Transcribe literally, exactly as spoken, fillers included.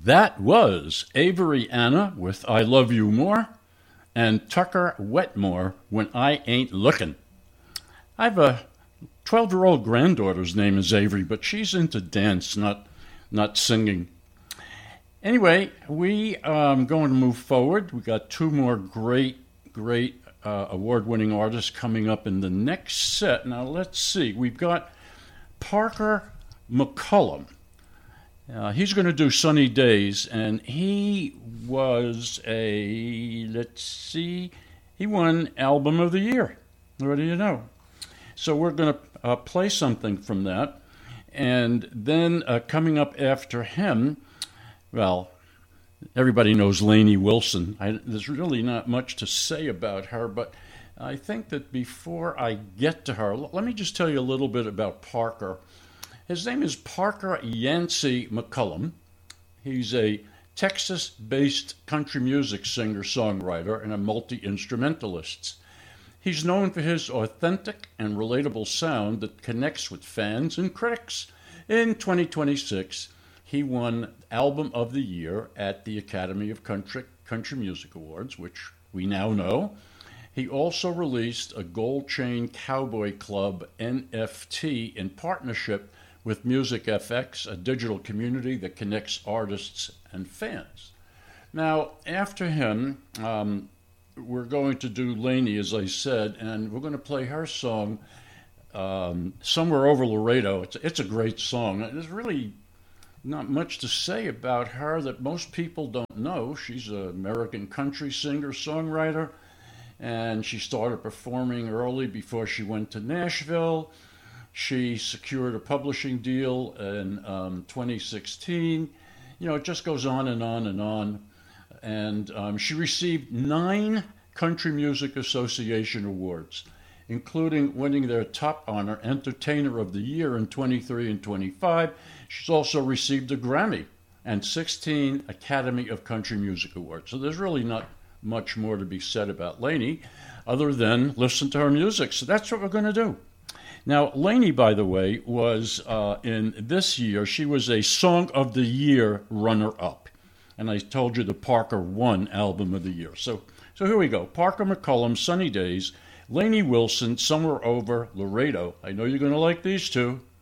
That was Avery Anna with I Love You More and Tucker Wetmore When I Ain't Lookin'. I have a twelve-year-old granddaughter's name is Avery, but she's into dance, not not singing. Anyway, we are um, going to move forward. We got two more great, great uh, award-winning artists coming up in the next set. Now, let's see. We've got Parker McCollum. Uh, he's going to do Sunny Days, and he was a, let's see, he won Album of the Year. What do you know? So we're going to uh, play something from that. And then uh, coming up after him, well, everybody knows Lainey Wilson. I, there's really not much to say about her, but I think that before I get to her, l- let me just tell you a little bit about Parker. His name is Parker Yancey McCollum. He's a Texas-based country music singer-songwriter and a multi-instrumentalist. He's known for his authentic and relatable sound that connects with fans and critics. In twenty twenty-six, he won Album of the Year at the Academy of Country, Country Music Awards, which we now know. He also released a Gold Chain Cowboy Club N F T in partnership with Music F X, a digital community that connects artists and fans. Now, after him, um, we're going to do Lainey, as I said, and we're going to play her song, um, Somewhere Over Laredo. It's, it's a great song. There's really not much to say about her that most people don't know. She's an American country singer-songwriter, and she started performing early before she went to Nashville. She secured a publishing deal in um, twenty sixteen. You know, it just goes on and on and on. And um, she received nine Country Music Association awards, including winning their top honor, Entertainer of the Year in twenty-three and twenty-five. She's also received a Grammy and sixteen Academy of Country Music Awards. So there's really not much more to be said about Lainey other than listen to her music. So that's what we're going to do. Now, Lainey, by the way, was uh, in this year, she was a Song of the Year runner-up. And I told you the Parker won Album of the Year. So so here we go. Parker McCollum, Sunny Days. Lainey Wilson, Somewhere Over Laredo. I know you're going to like these two.